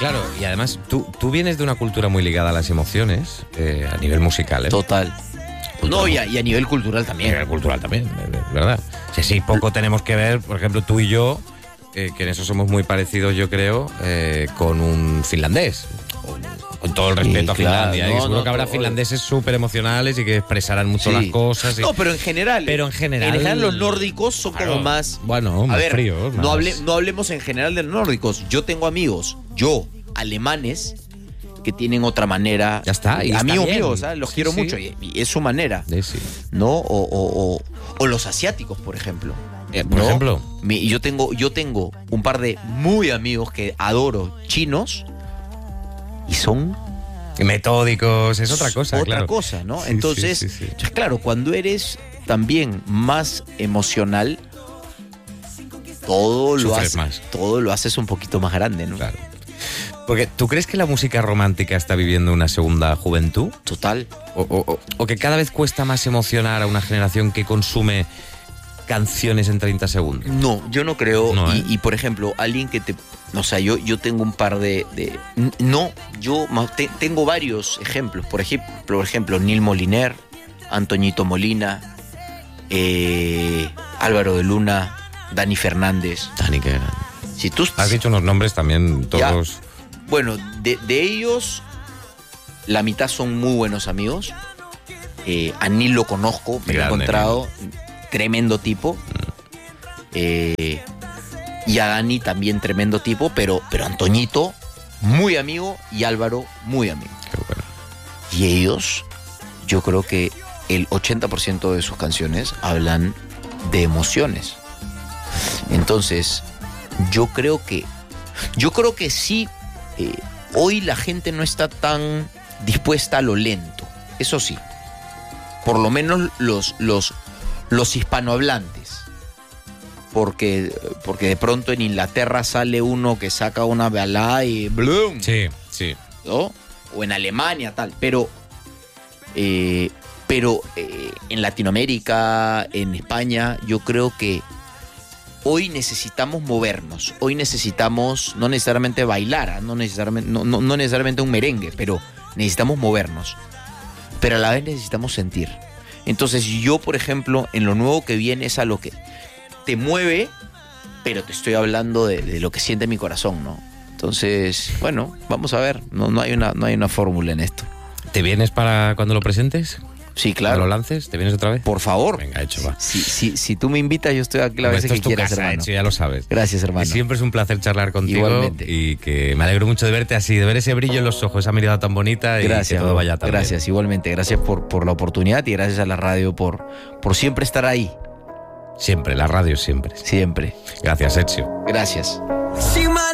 Claro, y además tú vienes de una cultura muy ligada a las emociones, a nivel musical, ¿eh? Total. No, y a nivel cultural A también. nivel cultural también, ¿verdad? Sí, poco tenemos que ver, por ejemplo, tú y yo, que en eso somos muy parecidos, yo creo, con un finlandés. Con todo el respeto a claro, Finlandia. no, y seguro no, que habrá no, finlandeses súper emocionales y que expresarán mucho Sí. las cosas. No, pero en general. En general los nórdicos son Claro, como más... bueno, A más ver, fríos. no más- hablemos en general de los nórdicos. Yo tengo amigos, alemanes, que tienen otra manera. Ya está, y está amigos bien. míos, ¿sabes? Los Sí, quiero sí. mucho y es su manera. Sí. ¿No? O los asiáticos, por ejemplo. Por ¿no? ejemplo. Yo tengo un par de muy amigos que adoro, chinos, y son Metódicos, es otra cosa, otra claro. cosa, ¿no? Sí, Entonces, sí. claro, cuando eres también más emocional, Sufres más. todo lo haces un poquito más grande, ¿no? Claro. Porque, ¿tú crees que la música romántica está viviendo una segunda juventud? Total. ¿O que cada vez cuesta más emocionar a una generación que consume canciones en 30 segundos? No, yo no creo. No, ¿eh? Y, por ejemplo, alguien que te... O sea, yo tengo un par de... Tengo varios ejemplos. Por ejemplo, Neil Moliner, Antoñito Molina, Álvaro de Luna, Dani Fernández. Dani, qué grande. Si tú... Has dicho unos nombres también, todos... Bueno, de ellos, la mitad son muy buenos amigos. A Neil lo conozco, me lo he Grande, encontrado. Tremendo tipo. Y a Dani también tremendo tipo, pero Antoñito, muy amigo, y Álvaro, muy amigo. Qué bueno. Y ellos, yo creo que el 80% de sus canciones hablan de emociones. Entonces, yo creo que sí, hoy la gente no está tan dispuesta a lo lento. Eso sí. Por lo menos los hispanohablantes. Porque de pronto en Inglaterra sale uno que saca una balada y ¡blum! Sí. ¿No? O en Alemania, tal. Pero en Latinoamérica, en España, yo creo que hoy necesitamos movernos. Hoy necesitamos no necesariamente bailar, no necesariamente un merengue, pero necesitamos movernos. Pero a la vez necesitamos sentir. Entonces yo, por ejemplo, en lo nuevo que viene es a lo que te mueve, pero te estoy hablando de lo que siente mi corazón, ¿no? Entonces, bueno, vamos a ver. No hay una fórmula en esto. ¿Te vienes para cuando lo presentes? Sí, ¿Cuando claro. lo lances? ¿Te vienes otra vez? Por favor. Venga, hecho, va. Si tú me invitas, yo estoy aquí las veces Esto que es tu quieras, casa, hermano. hecho, ya lo sabes. Gracias, hermano. Y siempre es un placer charlar contigo. Igualmente. Y que me alegro mucho de verte así, de ver ese brillo en los ojos, esa mirada tan bonita y Gracias, que todo bro. vaya tan bien. Gracias, igualmente. Gracias por la oportunidad y gracias a la radio por siempre estar ahí. Siempre, la radio siempre. Siempre. Gracias, Ezio. Gracias.